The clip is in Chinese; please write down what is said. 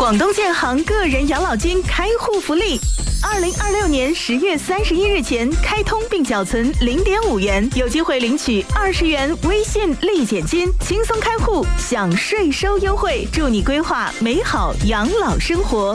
广东建行个人养老金开户福利，2026年10月31日前开通并缴存0.5元，有机会领取20元微信立减金，轻松开户享税收优惠，祝你规划美好养老生活。